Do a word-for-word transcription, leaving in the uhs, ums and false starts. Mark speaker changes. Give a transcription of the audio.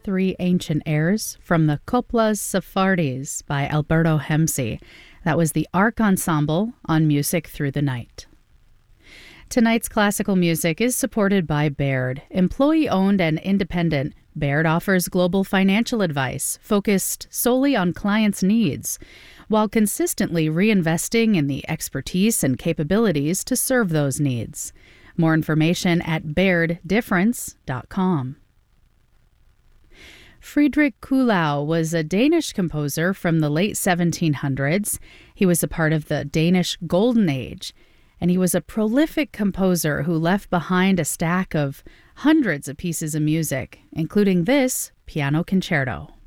Speaker 1: three ancient airs from the Coplas Sephardis by Alberto Hemsey. That was the Arc Ensemble on Music Through the Night. Tonight's classical music is supported by Baird. Employee-owned and independent, Baird offers global financial advice focused solely on clients' needs, while consistently reinvesting in the expertise and capabilities to serve those needs. More information at baird difference dot com. Friedrich Kuhlau was a Danish composer from the late seventeen hundreds. He was a part of the Danish Golden Age, and he was a prolific composer who left behind a stack of hundreds of pieces of music, including this piano concerto.